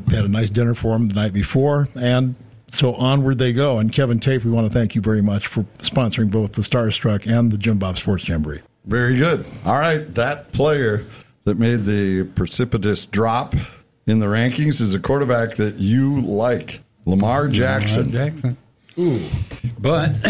They had a nice dinner for him the night before, and so onward they go. And Kevin Tafe, we want to thank you very much for sponsoring both the Starstruck and the Jim Bob Sports Jamboree. Very good. All right, that player that made the precipitous drop in the rankings is a quarterback that you like, Lamar Jackson. Lamar Jackson. Ooh. But,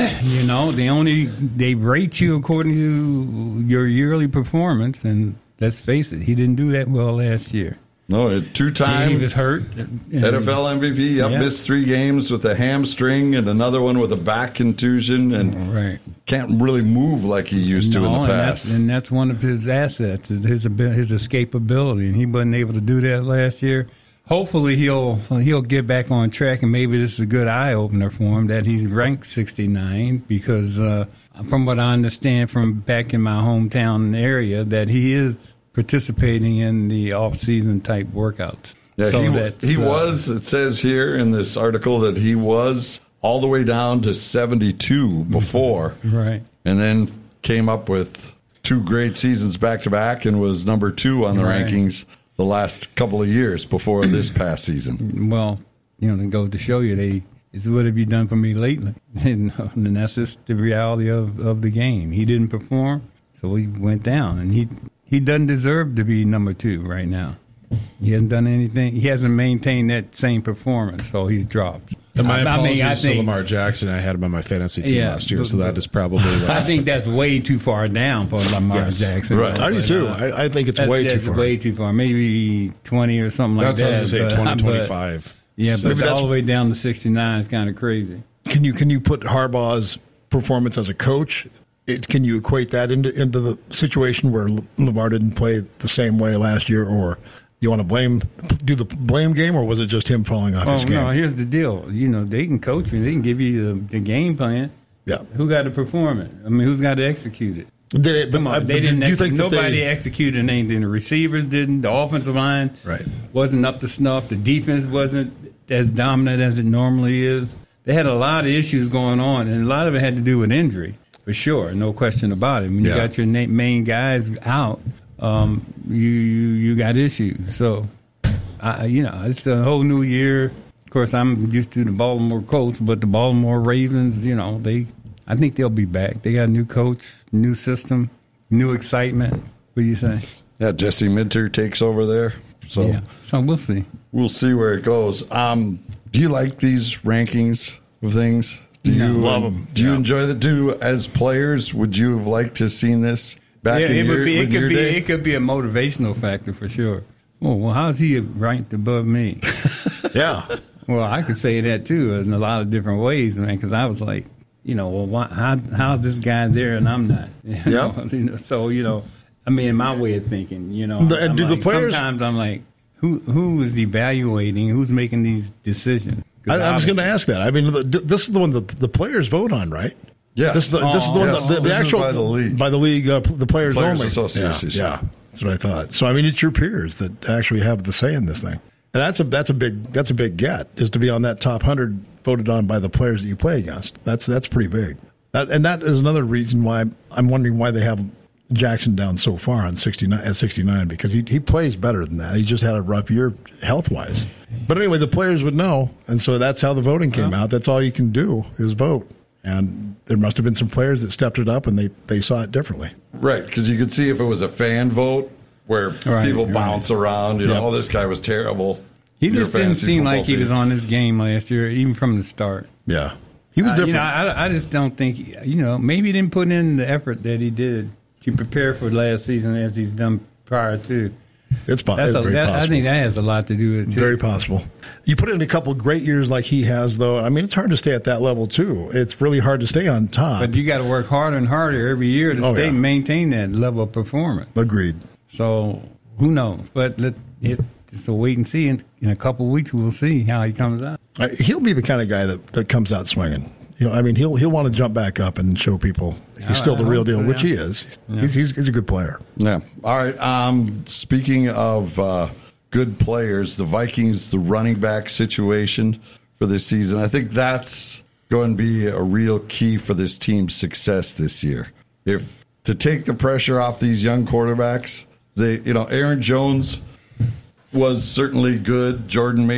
they rate you according to your yearly performance, and let's face it, he didn't do that well last year. No, two-time he was hurt. NFL MVP. Missed 3 games with a hamstring and another one with a back contusion, and can't really move like he used to in the past. And that's one of his assets, is his escapability, and he wasn't able to do that last year. Hopefully he'll get back on track, and maybe this is a good eye-opener for him that he's ranked 69 because from what I understand from back in my hometown area, that he is participating in the off-season type workouts. Yeah, so he was, it says here in this article, that he was all the way down to 72 before. Right. And then came up with 2 great seasons back-to-back and was number 2 on the rankings the last couple of years before this past season. Well, it goes to show you, what have you done for me lately? And that's just the reality of the game. He didn't perform, so he went down, and he doesn't deserve to be number 2 right now. He hasn't done anything. He hasn't maintained that same performance, so he's dropped. And my apologies to Lamar Jackson. I had him on my fantasy team last year, so that is probably I think that's way too far down for Lamar Jackson. Right. I do too. I think it's way too far. Way too far. Maybe 20 or something like that. That's what I was going to say, 20, 25. Yeah, but all the way down to 69 is kind of crazy. Can you put Harbaugh's performance as a coach? Can you equate that into the situation where Lamar didn't play the same way last year, or you want to do the blame game, or was it just him falling off his game? No, here's the deal. They can coach you. They can give you the game plan. Yeah. Who got to perform it? I mean, who's got to execute it? Nobody executed anything. The receivers didn't. The offensive line wasn't up to snuff. The defense wasn't as dominant as it normally is. They had a lot of issues going on, and a lot of it had to do with injury, for sure. No question about it. When you got your main guys out, you got issues. So, it's a whole new year. Of course, I'm used to the Baltimore Colts, but the Baltimore Ravens, I think they'll be back. They got a new coach, new system, new excitement. What do you say? Yeah, Jesse Minter takes over there. So we'll see. We'll see where it goes. Do you like these rankings of things? Do you love them? Do you enjoy the as players? Would you have liked to have seen this back in your day? It could be a motivational factor for sure. Oh, well, how's he ranked above me? Yeah. Well, I could say that too in a lot of different ways, man. Because I was like, how's this guy there and I'm not? So I mean, in my way of thinking, the players? Sometimes I'm like, who is evaluating? Who's making these decisions? I was going to ask that. I mean, this is the one that the players vote on, right? Yeah. This is the one the actual by the league. The players only. Association. Yeah, that's what I thought. So I mean, it's your peers that actually have the say in this thing, and that's a big get, is to be on that top 100 voted on by the players that you play against. That's pretty big, and that is another reason why I'm wondering why they have Jackson down so far on 69, because he plays better than that. He just had a rough year health wise. But anyway, the players would know, and so that's how the voting came out. That's all you can do is vote. And there must have been some players that stepped it up, and they saw it differently. Right, because you could see if it was a fan vote where people bounce around, oh, this guy was terrible. He just didn't seem like he was on his game last year, even from the start. Yeah. He was different. I just don't think, maybe he didn't put in the effort that he did to prepare for last season as he's done prior to. It's very possible. I think that has a lot to do with it. Very possible. You put in a couple of great years like he has, though. I mean, it's hard to stay at that level, too. It's really hard to stay on top. But you got to work harder and harder every year to maintain that level of performance. Agreed. So, who knows? But it's a wait and see. In a couple of weeks, we'll see how he comes out. He'll be the kind of guy that comes out swinging. He'll want to jump back up and show people he's still the real deal, which he is. Yeah. He's a good player. Yeah. All right. Speaking of good players, the Vikings, the running back situation for this season, I think that's going to be a real key for this team's success this year. If to take the pressure off these young quarterbacks, Aaron Jones was certainly good. Jordan